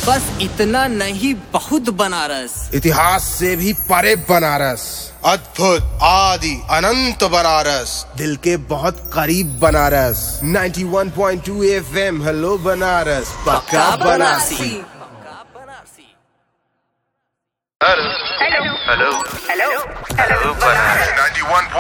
बस इतना नहीं, बहुत बनारस। इतिहास से भी परे बनारस, अद्भुत आदि अनंत बनारस, दिल के बहुत करीब बनारस। 91.2 FM, हेलो बनारस, पक्का Banarasi. Hello hello hello hello Banaras 91